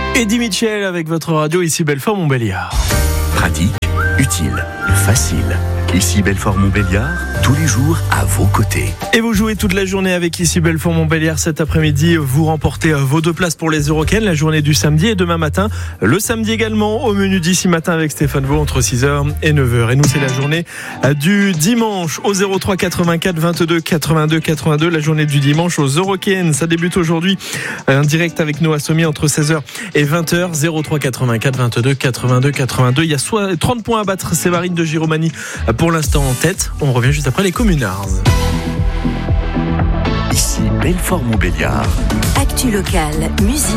Eddie Mitchell avec votre radio, ici Belfort-Montbéliard. Pratique, utile, facile. Ici Belfort-Montbéliard, tous les jours à vos côtés. Et vous jouez toute la journée avec ici Belfort-Montbéliard. Cet après-midi, vous remportez vos 2 places pour les Eurocaines, la journée du samedi et demain matin. Le samedi également, au menu d'ici matin avec Stéphane Vaux entre 6h et 9h. Et nous, c'est la journée du dimanche au 03 84 22 82 82. La journée du dimanche aux Eurocaines. Ça débute aujourd'hui en direct avec Noah Sommier entre 16h et 20h. 03 84 22 82 82. Il y a soit 30 points à battre. Séverine de Giromagny pour l'instant en tête. On revient juste après les communards. Ici Belfort-Montbéliard. Actu locale, musique